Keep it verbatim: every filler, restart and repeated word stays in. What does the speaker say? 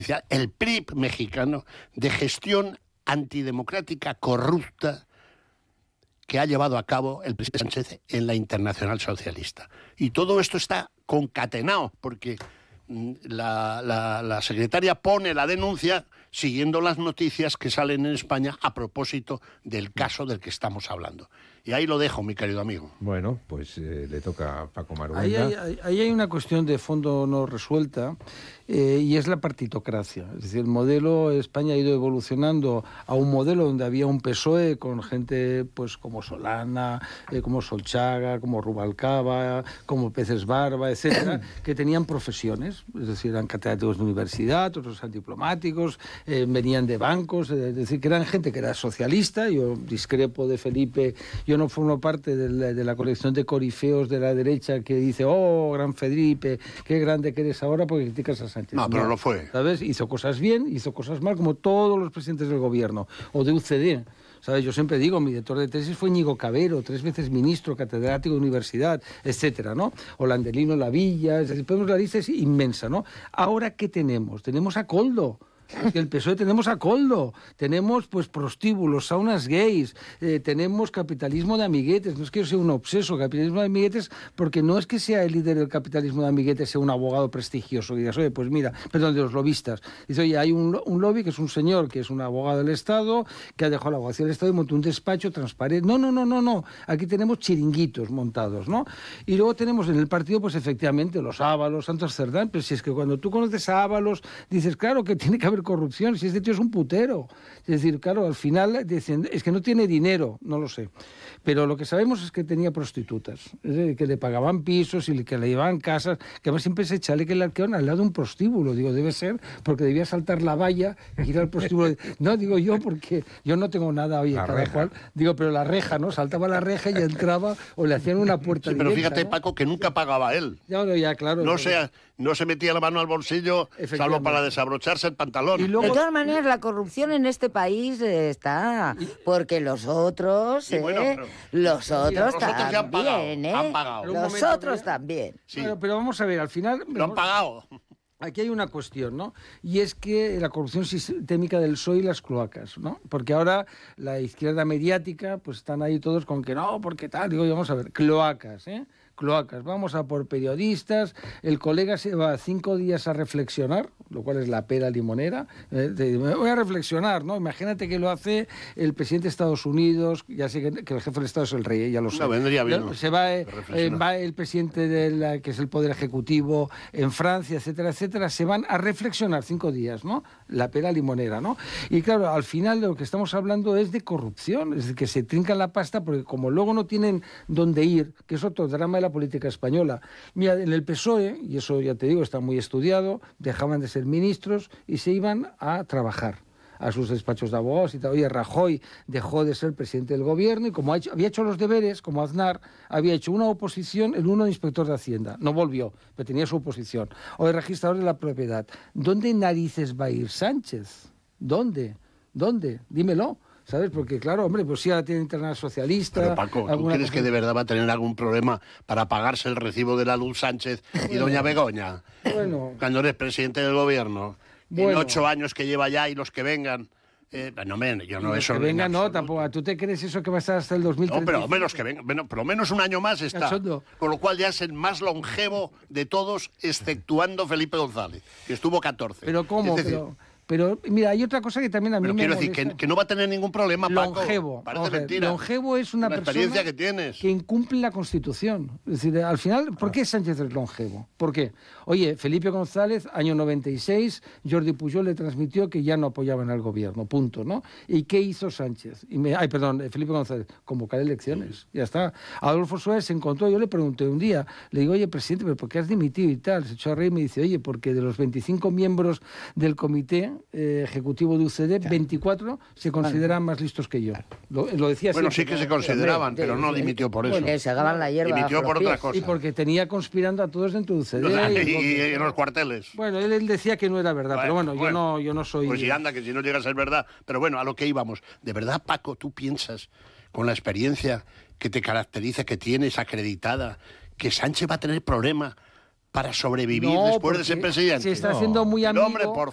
el P R I P mexicano, de gestión antidemocrática corrupta que ha llevado a cabo el presidente Sánchez en la Internacional Socialista. Y todo esto está concatenado, porque la, la, la secretaria pone la denuncia siguiendo las noticias que salen en España a propósito del caso del que estamos hablando. Y ahí lo dejo, mi querido amigo. Bueno, pues eh, le toca a Paco Maruenda. Ahí hay, ahí, ahí hay una cuestión de fondo no resuelta, eh, y es la partitocracia. Es decir, el modelo España ha ido evolucionando a un modelo donde había un P S O E con gente pues como Solana, eh, como Solchaga, como Rubalcaba, como Peces Barba, etcétera, que tenían profesiones. Es decir, eran catedráticos de universidad, otros eran diplomáticos, eh, venían de bancos, eh, es decir, que eran gente que era socialista. Yo discrepo de Felipe. Yo no formo parte de la, de la colección de corifeos de la derecha que dice, oh, gran Felipe, qué grande que eres ahora porque criticas a Sánchez. No, pero no, no fue. ¿Sabes? Hizo cosas bien, hizo cosas mal, como todos los presidentes del gobierno, o de U C D. ¿Sabes? Yo siempre digo, mi director de tesis fue Íñigo Cabero, tres veces ministro, catedrático de universidad, etcétera, ¿no? O Landelino Lavilla, es decir, podemos, la lista es inmensa, ¿no? Ahora, ¿qué tenemos? Tenemos a Koldo. Es que el P S O E tenemos a Koldo, tenemos pues prostíbulos, saunas gays, eh, tenemos capitalismo de amiguetes. No es que yo sea un obseso, capitalismo de amiguetes, porque no es que sea el líder del capitalismo de amiguetes, sea un abogado prestigioso, y digas, oye, pues mira, perdón, de los lobistas. Dice, oye, hay un, un lobby que es un señor que es un abogado del Estado, que ha dejado la abogacía del Estado y montó un despacho transparente. No, no, no, no, no. Aquí tenemos chiringuitos montados, ¿no? Y luego tenemos en el partido, pues efectivamente, los Ábalos, Santos Cerdán, pero si es que cuando tú conoces a Ábalos, dices, claro que tiene que haber corrupción, si este tío es un putero. Es decir, claro, al final dicen, es que no tiene dinero, no lo sé. Pero lo que sabemos es que tenía prostitutas, es decir, que le pagaban pisos y que le llevaban casas, que además siempre se echale que le arquearon al lado de un prostíbulo. Digo, debe ser porque debía saltar la valla y ir al prostíbulo. No, digo yo, porque yo no tengo nada, oye, la cada reja. cual. Digo, pero la reja, ¿no? Saltaba la reja y entraba o le hacían una puerta Sí, pero directa, fíjate, ¿no? Paco, que nunca pagaba él. Ya, no, ya, claro. No, claro. sea, no se metía la mano al bolsillo, salvo para desabrocharse el pantalón. Y luego- De todas maneras, la corrupción en este país eh, está, porque los otros, Sí, eh, bueno, pero- los otros los otros ya han pagado, también, ¿eh? han pagado. Pero un Los momento, otros ¿eh? también. Sí, Bueno, pero vamos a ver, al final... lo han pagado. Aquí hay una cuestión, ¿no? Y es que la corrupción sistémica del P S O E y las cloacas, ¿no? Porque ahora la izquierda mediática, pues están ahí todos con que no, porque tal. Digo, vamos a ver, cloacas, ¿eh? Cloacas. Vamos a por periodistas. El colega se va cinco días a reflexionar, lo cual es la pera limonera. Eh, te- me voy a reflexionar, ¿no? Imagínate que lo hace el presidente de Estados Unidos, ya sé que, que el jefe del Estado es el rey, eh, ya lo sé. No, vendría bien, Ya- ¿no? Se va, eh, Reflexionar. eh, va el presidente de la, que es el Poder Ejecutivo en Francia, etcétera, etcétera, se van a reflexionar cinco días, ¿no? La pera limonera, ¿no? Y claro, al final de lo que estamos hablando es de corrupción, es decir, que se trincan la pasta porque como luego no tienen dónde ir, que es otro drama de la política española. Mira, en el P S O E, y eso ya te digo, está muy estudiado, dejaban de ser ministros y se iban a trabajar a sus despachos de abogados y tal. Oye, Rajoy dejó de ser presidente del gobierno y como ha hecho, había hecho los deberes, como Aznar, había hecho una oposición, el uno de inspector de Hacienda. No volvió, pero tenía su oposición. O de registrador de la propiedad. ¿Dónde narices va a ir Sánchez? ¿Dónde? ¿Dónde? Dímelo. ¿Sabes? Porque, claro, hombre, pues sí, ahora tiene Internacional Socialista... Pero Paco, ¿tú alguna crees cosa- que de verdad va a tener algún problema para pagarse el recibo de la luz Sánchez y doña Begoña? Bueno. Cuando eres presidente del gobierno. En Bueno. ocho años que lleva ya y los que vengan. Eh, no, men, yo no, Y los eso que en venga, no, absoluto. tampoco. ¿Tú te crees eso que va a estar hasta el dos mil treinta? No, pero menos que venga, bueno, por lo menos un año más está. Cachondo. Con lo cual ya es el más longevo de todos, exceptuando Felipe González, que estuvo catorce. Pero ¿cómo? Es decir, Pero, pero, mira, hay otra cosa que también a mí pero me quiero decir molesta. que, que no va a tener ningún problema, Paco. Longevo. Parece Vamos a ver, mentira. Longevo es una La persona experiencia que tienes. que incumple la Constitución. Es decir, al final, ¿por qué Sánchez es longevo? ¿Por qué? Oye, Felipe González, año noventa y seis, Jordi Pujol le transmitió que ya no apoyaban al gobierno, punto, ¿no? ¿Y qué hizo Sánchez? Y me, ay, perdón, Felipe González, convocar elecciones, ya está. Adolfo Suárez se encontró, yo le pregunté un día, le digo, oye, presidente, ¿pero por qué has dimitido y tal? Se echó a reír y me dice, oye, porque de los veinticinco miembros del comité eh, ejecutivo de U C D, veinticuatro se consideran más listos que yo. Lo, lo decía Bueno, siempre. sí que se consideraban, Hombre, pero no sí. dimitió por eso. Bueno, se acaban la hierba Dimitió bajo por los otra pies. cosa. Y porque tenía conspirando a todos dentro de U C D. O sea, y- y, y en los cuarteles. Bueno, él, él decía que no era verdad, pero bueno, yo no, yo no soy... Pues sí, anda, que si no llega a ser verdad. Pero bueno, a lo que íbamos. ¿De verdad, Paco, tú piensas, con la experiencia que te caracteriza, que tienes acreditada, que Sánchez va a tener problema para sobrevivir No, después de ser porque presidente? se está No. haciendo muy Pero, amigo... hombre, por